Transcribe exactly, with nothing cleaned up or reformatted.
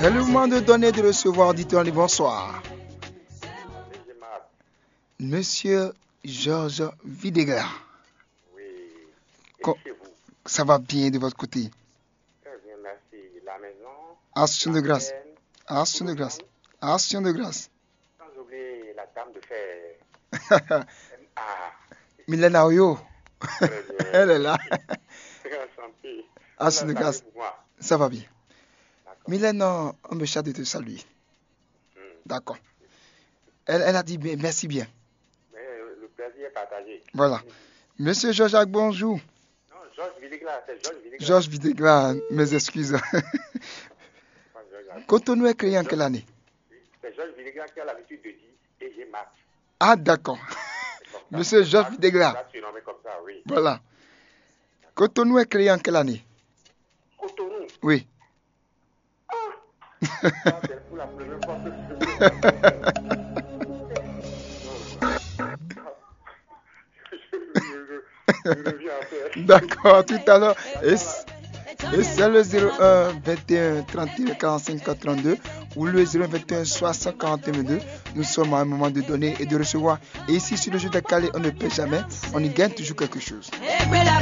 C'est le moment de donner et de recevoir, auditeur, bonsoir. Monsieur Georges Videgla. Oui, et Co- chez vous? Ça va bien de votre côté? Très bien, merci. La maison, Action de grâce. l'antenne, Action tout de le grâce. monde, Action de grâce. sans oublier la dame de fer. Ah, Milena Oyo. très bien. Elle est là. Très enchanté. Action de Vous la grâce. saluez pour moi. Ça va bien. D'accord. Milena, on me charge de te saluer. Hmm. D'accord. Elle, elle a dit bien, merci bien. Mais euh, le plaisir est partagé. Voilà. Monsieur Georges, bonjour. Non, Georges Villegla, c'est Georges Villegla. Georges Videgla, mes excuses. Pas Georges. Cotonou est créé en quelle année? Oui, c'est Georges Villegla qui a l'habitude de dire et j'ai marre. Ah, d'accord. C'est comme ça. Monsieur Georges Marc, Videgla. on l'a surnommé comme ça, oui. Voilà. Cotonou est créé en quelle année? Cotonou. Oui. Ça, c'est pour la première fois que je Je reviens après. D'accord, tout à l'heure. Et, c- et c'est le zéro un vingt et un trente et un quarante-cinq quatre-vingt-deux ou le zéro un vingt et un soixante quarante et deux. Nous sommes à un moment de donner et de recevoir. Et ici, sur le jeu de Calais, on ne paie jamais. On y gagne toujours quelque chose.